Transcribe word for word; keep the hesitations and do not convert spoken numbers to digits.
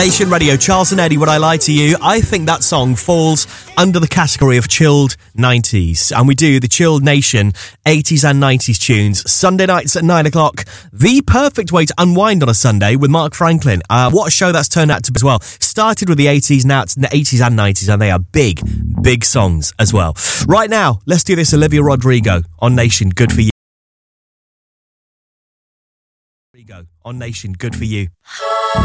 Nation Radio, Charles and Eddie, Would I Lie to You? I think that song falls under the category of chilled nineties. And we do the Chilled Nation eighties and nineties tunes. Sunday nights at nine o'clock. The perfect way to unwind on a Sunday with Mark Franklin. Uh, what a show that's turned out to be as well. Started with the eighties, now it's the eighties and nineties, and they are big, big songs as well. Right now, let's do this. Olivia Rodrigo on Nation, Good For You. On Nation, Good For You.